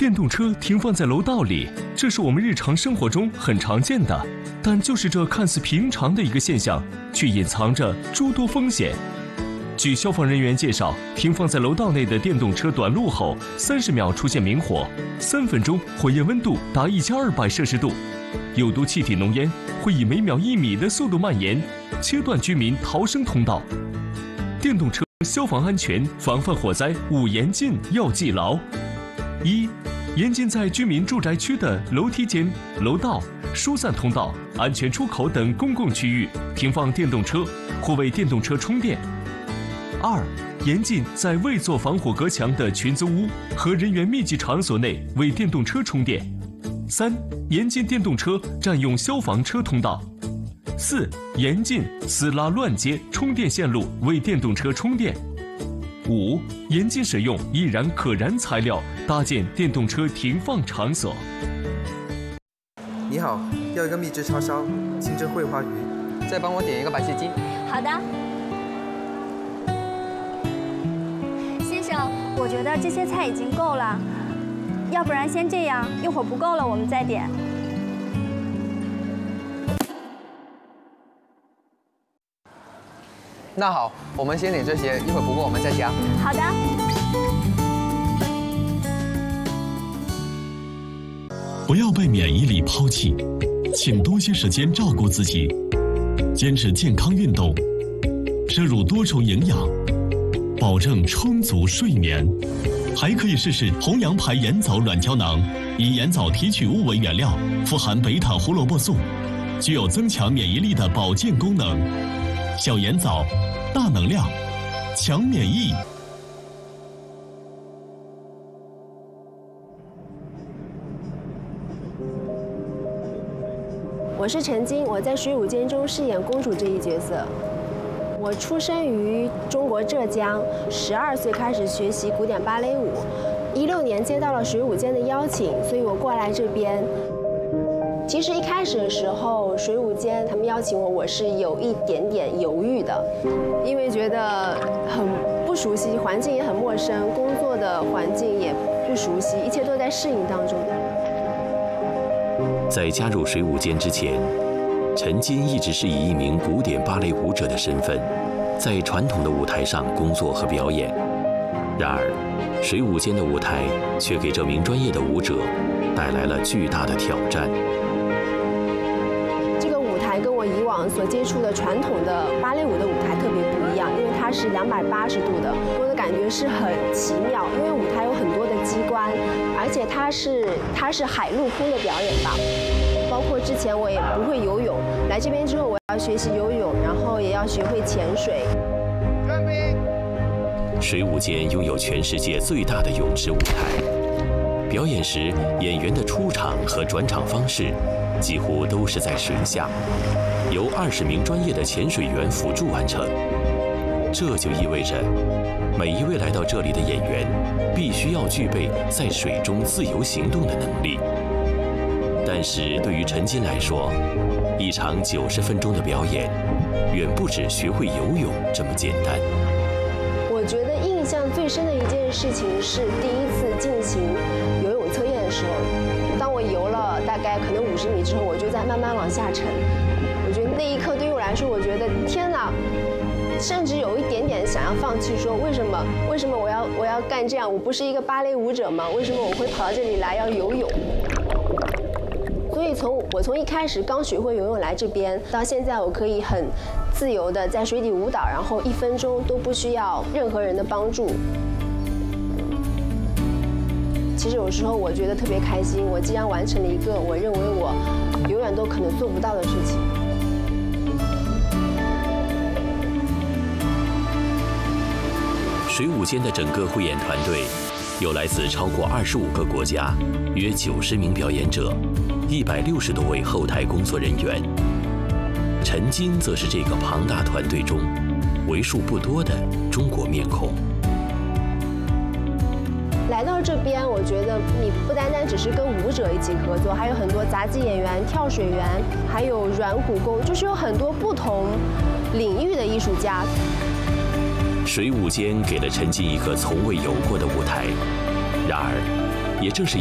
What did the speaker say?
电动车停放在楼道里，这是我们日常生活中很常见的，但就是这看似平常的一个现象，却隐藏着诸多风险。据消防人员介绍，停放在楼道内的电动车短路后，30秒出现明火，3分钟火焰温度达1200摄氏度，有毒气体浓烟会以每秒1米的速度蔓延，切断居民逃生通道。电动车消防安全防范火灾5严禁要记牢。1、严禁在居民住宅区的楼梯间、楼道、疏散通道、安全出口等公共区域停放电动车或为电动车充电。2、严禁在未做防火隔墙的群租屋和人员密集场所内为电动车充电。3、严禁电动车占用消防车通道。4、严禁私拉乱接充电线路为电动车充电。5、严禁使用易燃可燃材料搭建电动车停放场所。 你好，要一个秘制叉烧，清蒸桂花鱼， 再帮我点一个白切鸡。 好的。先生，我觉得这些菜已经够了，要不然先这样，一会儿不够了我们再点。 那好，我们先点这些，一会儿不够我们再加。 好的。 不要被免疫力抛弃，请多些时间照顾自己，坚持健康运动，摄入多种营养，保证充足睡眠。还可以试试弘扬牌盐枣软胶囊，以盐枣提取物为原料，富含贝塔胡萝卜素，具有增强免疫力的保健功能。小盐枣，大能量，强免疫。 我是陈晶，我在《水舞间》中饰演公主这一角色。我出生于中国浙江，12岁开始学习古典芭蕾舞，16年接到了水舞间的邀请，所以我过来这边。其实一开始的时候，水舞间他们邀请我，我是有一点点犹豫的，因为觉得很不熟悉，环境也很陌生，工作的环境也不熟悉，一切都在适应当中。 在加入水舞间之前，陈金一直是以一名古典芭蕾舞者的身份，在传统的舞台上工作和表演。然而，水舞间的舞台却给这名专业的舞者带来了巨大的挑战。 这个舞台跟我以往所接触的传统的芭蕾舞的舞台特别不一样，因为它是280度的，我的感觉是很奇妙，因为舞台有很多的机关，而且它是海陆空的表演吧。包括之前我也不会游泳，来这边之后我要学习游泳，然后也要学会潜水。 水舞间拥有全世界最大的泳池舞台，表演时演员的出场和转场方式几乎都是在水下，由20名专业的潜水员辅助完成。这就意味着，每一位来到这里的演员必须要具备在水中自由行动的能力。但是对于陈金来说，一场90分钟的表演，远不止学会游泳这么简单。 我觉得印象最深的一件事情是第一次进行游泳测验的时候，当我游了大概可能50米之后，我就在慢慢往下沉。我觉得那一刻对于我来说，我觉得天哪，甚至有一点点想要放弃，说为什么我要干这样？我不是一个芭蕾舞者吗？为什么我会跑到这里来要游泳？所以我从一开始刚学会游泳来这边，到现在我可以很自由的在水底舞蹈，然后1分钟都不需要任何人的帮助。其实有时候我觉得特别开心，我既然完成了一个我认为我永远都可能做不到的事情。 水舞间的整个汇演团队有来自超过25个国家，约90名表演者，160多位后台工作人员。陈金则是这个庞大团队中为数不多的中国面孔。 来到这边，我觉得你不单单只是跟舞者一起合作，还有很多杂技演员、跳水员，还有软骨功，就是有很多不同领域的艺术家。 水舞间给了陈金一个从未有过的舞台，然而，也正是